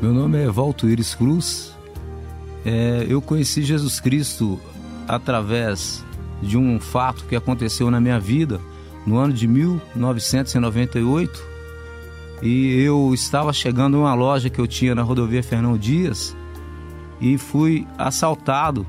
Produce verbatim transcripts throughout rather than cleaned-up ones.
Meu nome é Valtuíris Cruz. É, eu conheci Jesus Cristo através de um fato que aconteceu na minha vida no ano de mil novecentos e noventa e oito. E eu estava chegando em uma loja que eu tinha na rodovia Fernão Dias e fui assaltado.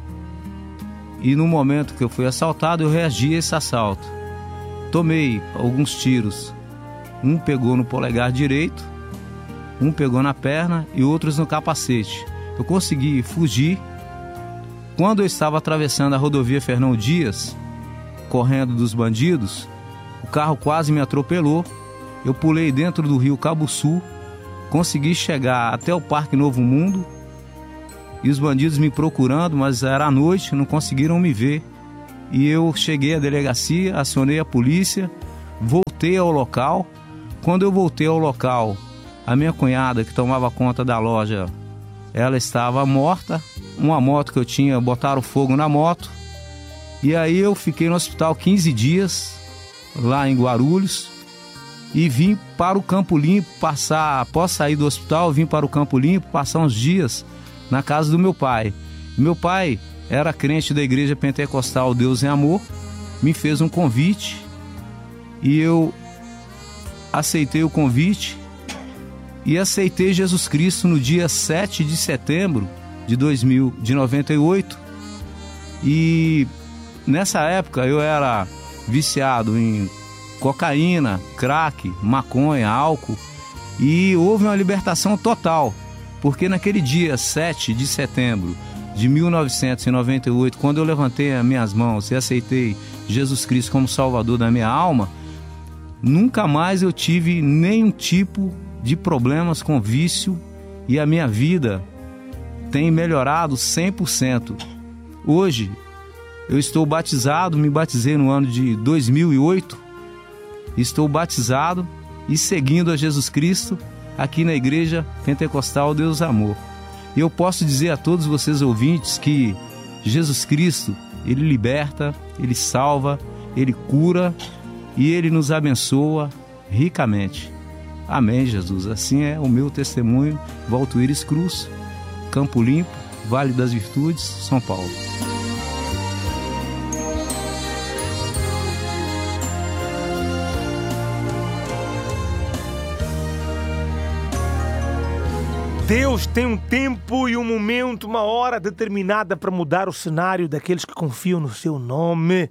E no momento que eu fui assaltado, eu reagi a esse assalto. Tomei alguns tiros. Um pegou no polegar direito, um pegou na perna e outros no capacete. Eu consegui fugir. Quando eu estava atravessando a rodovia Fernão Dias, correndo dos bandidos, o carro quase me atropelou. Eu pulei dentro do rio Cabuçu, consegui chegar até o Parque Novo Mundo e os bandidos me procurando, mas era à noite, não conseguiram me ver. E eu cheguei à delegacia, acionei a polícia, voltei ao local. Quando eu voltei ao local, a minha cunhada, que tomava conta da loja, ela estava morta. Uma moto que eu tinha, botaram fogo na moto. E aí eu fiquei no hospital quinze dias, lá em Guarulhos, e vim para o Campo Limpo passar, após sair do hospital, vim para o Campo Limpo passar uns dias na casa do meu pai. Meu pai era crente da Igreja Pentecostal Deus em Amor, me fez um convite e eu aceitei o convite e aceitei Jesus Cristo no dia sete de setembro de dois mil, de noventa e oito. E nessa época eu era viciado em cocaína, crack, maconha, álcool, e houve uma libertação total, porque naquele dia sete de setembro de mil novecentos e noventa e oito, quando eu levantei as minhas mãos e aceitei Jesus Cristo como Salvador da minha alma, nunca mais eu tive nenhum tipo de problemas com vício e a minha vida tem melhorado cem por cento. Hoje eu estou batizado, me batizei no ano de dois mil e oito, estou batizado e seguindo a Jesus Cristo aqui na Igreja Pentecostal Deus Amor. E eu posso dizer a todos vocês ouvintes que Jesus Cristo, Ele liberta, Ele salva, Ele cura e Ele nos abençoa ricamente. Amém, Jesus. Assim é o meu testemunho. Valtuíris Cruz, Campo Limpo, Vale das Virtudes, São Paulo. Deus tem um tempo e um momento, uma hora determinada para mudar o cenário daqueles que confiam no seu nome.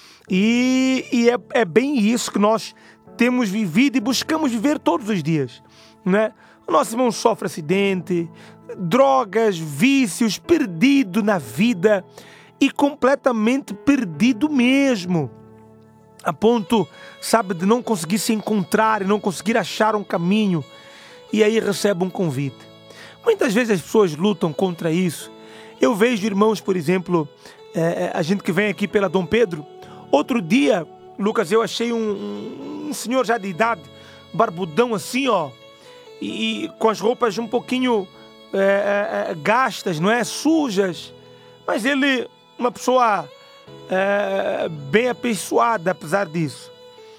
E, e é, é bem isso que nós temos vivido e buscamos viver todos os dias, né? O nosso irmão sofre acidente, drogas, vícios, perdido na vida e completamente perdido mesmo. A ponto, sabe, de não conseguir se encontrar e não conseguir achar um caminho. E aí recebe um convite. Muitas vezes as pessoas lutam contra isso. Eu vejo irmãos, por exemplo, é, a gente que vem aqui pela Dom Pedro. Outro dia, Lucas, eu achei um, um, um senhor já de idade, barbudão assim, ó, e, e com as roupas um pouquinho é, é, gastas, não é? Sujas. Mas ele, uma pessoa é, bem apessoada, apesar disso.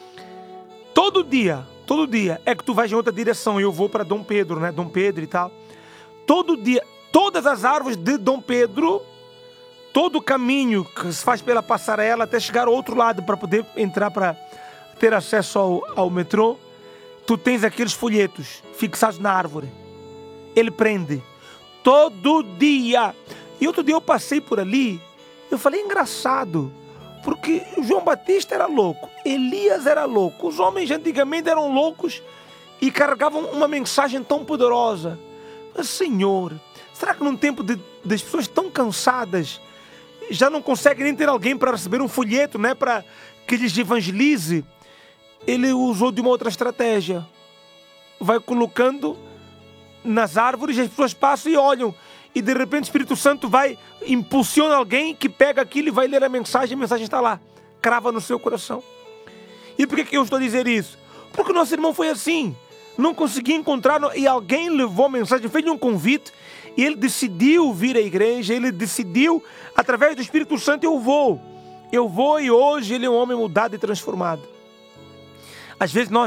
Todo dia, todo dia, é que tu vais em outra direção. Eu vou para Dom Pedro, né? Dom Pedro e tal. Todo dia, todas as árvores de Dom Pedro, todo o caminho que se faz pela passarela até chegar ao outro lado para poder entrar, para ter acesso ao, ao metrô, tu tens aqueles folhetos fixados na árvore. Ele prende. Todo dia. E outro dia eu passei por ali, eu falei, engraçado, porque João Batista era louco, Elias era louco, os homens antigamente eram loucos e carregavam uma mensagem tão poderosa. Mas, Senhor, será que num tempo de, das pessoas tão cansadas já não conseguem nem ter alguém para receber um folheto, né, para que lhes evangelize? Ele usou de uma outra estratégia. Vai colocando nas árvores, as pessoas passam e olham, e de repente o Espírito Santo vai, impulsiona alguém que pega aquilo e vai ler a mensagem, a mensagem está lá, crava no seu coração. E por que, que eu estou a dizer isso? Porque o nosso irmão foi assim, não conseguia encontrar, e alguém levou a mensagem, fez-lhe um convite, e ele decidiu vir à igreja, ele decidiu, através do Espírito Santo, eu vou, eu vou, e hoje ele é um homem mudado e transformado. Às vezes nós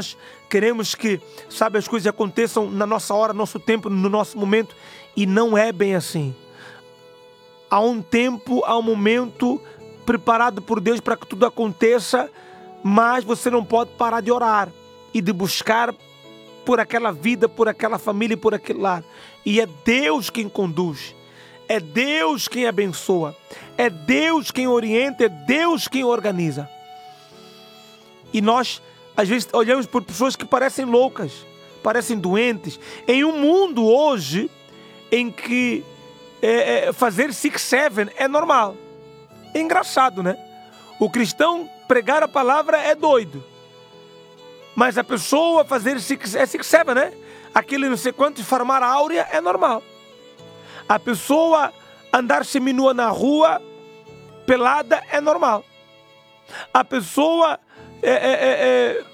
queremos que, sabe, as coisas aconteçam na nossa hora, no nosso tempo, no nosso momento. E não é bem assim. Há um tempo, há um momento preparado por Deus para que tudo aconteça, mas você não pode parar de orar e de buscar por aquela vida, por aquela família e por aquele lar. E é Deus quem conduz, é Deus quem abençoa, é Deus quem orienta, é Deus quem organiza. E nós, às vezes, olhamos por pessoas que parecem loucas, parecem doentes, em um mundo hoje em que é, é, fazer six seven é normal. É engraçado, né? O cristão pregar a palavra é doido. Mas a pessoa fazer six, é six seven, né? Aquele não sei quanto de farmar áurea é normal. A pessoa andar seminua na rua, pelada, é normal. A pessoa é, é, é,